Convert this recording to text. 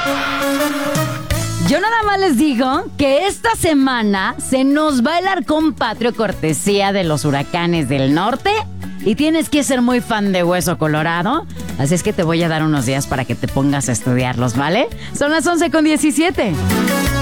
Yo nada más les digo que esta semana se nos va el Arcón Patrio cortesía de los Huracanes del Norte y tienes que ser muy fan de Hueso Colorado, así es que te voy a dar unos días para que te pongas a estudiarlos, ¿vale? Son las 11:17.